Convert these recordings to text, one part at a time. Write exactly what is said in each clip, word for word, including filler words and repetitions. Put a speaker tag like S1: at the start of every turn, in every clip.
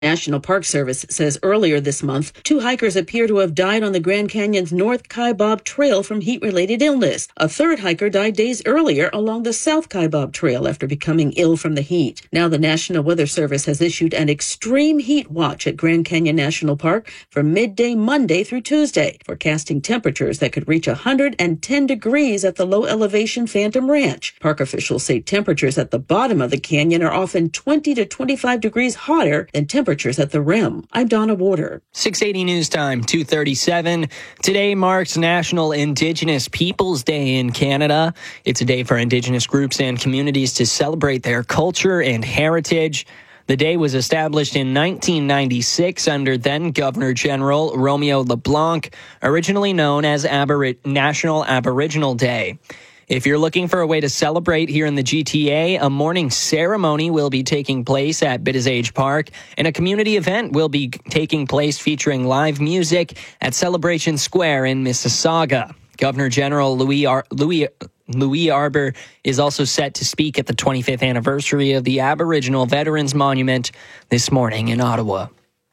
S1: National Park Service says earlier this month, two hikers appear to have died on the Grand Canyon's North Kaibab Trail from heat-related illness. A third hiker died days earlier along the South Kaibab Trail after becoming ill from the heat. Now the National Weather Service has issued an extreme heat watch at Grand Canyon National Park from midday Monday through Tuesday, forecasting temperatures that could reach one hundred ten degrees at the low-elevation Phantom Ranch. Park officials say temperatures at the bottom of the canyon are often twenty to twenty-five degrees hotter than temperatures at the rim. I'm Donna Warder.
S2: six eighty News Time, two thirty-seven. Today marks National Indigenous Peoples Day in Canada. It's a day for Indigenous groups and communities to celebrate their culture and heritage. The day was established in nineteen ninety-six under then Governor General Romeo LeBlanc, originally known as Abori- National Aboriginal Day. If you're looking for a way to celebrate here in the G T A, a morning ceremony will be taking place at Biddisage Park, and a community event will be taking place featuring live music at Celebration Square in Mississauga. Governor General Louis Ar- Louis Louis Arbour is also set to speak at the twenty-fifth anniversary of the Aboriginal Veterans Monument this morning in Ottawa.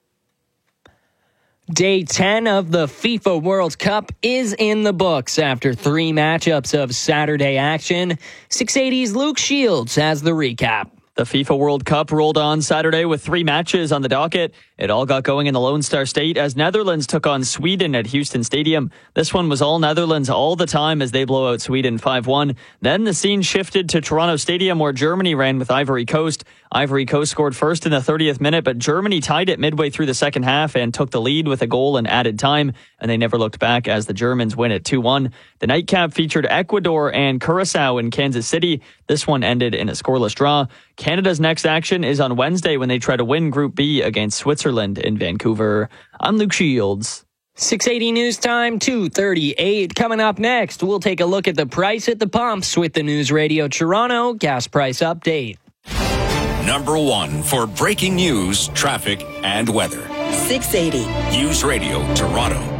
S2: Day ten of the FIFA World Cup is in the books after three matchups of Saturday action. six eighty's Luke Shields has the recap.
S3: The FIFA World Cup rolled on Saturday with three matches on the docket. It all got going in the Lone Star State as Netherlands took on Sweden at Houston Stadium. This one was all Netherlands all the time as they blow out Sweden five one. Then the scene shifted to Toronto Stadium where Germany ran with Ivory Coast. Ivory Coast scored first in the thirtieth minute, but Germany tied it midway through the second half and took the lead with a goal in added time, and they never looked back as the Germans win at two one. The nightcap featured Ecuador and Curacao in Kansas City. This one ended in a scoreless draw. Canada's next action is on Wednesday when they try to win Group B against Switzerland in Vancouver. I'm Luke Shields.
S2: six eighty News Time, two thirty-eight. Coming up next, we'll take a look at the price at the pumps with the News Radio Toronto gas price update.
S4: Number one for breaking news, traffic, and weather.
S5: six eighty
S4: News Radio Toronto.